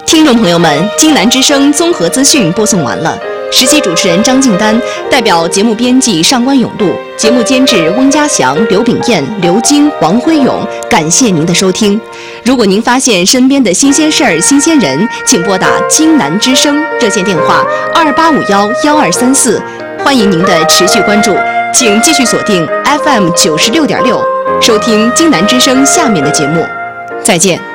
听众朋友们，京南之声综合资讯播送完了。实习主持人张静丹代表节目编辑上官永路，节目监制翁家祥、刘炳燕、刘晶、黄辉勇，感谢您的收听。如果您发现身边的新鲜事儿、新鲜人，请拨打京南之声热线电话28511234，欢迎您的持续关注。请继续锁定 FM96.6，收听京南之声下面的节目。再见。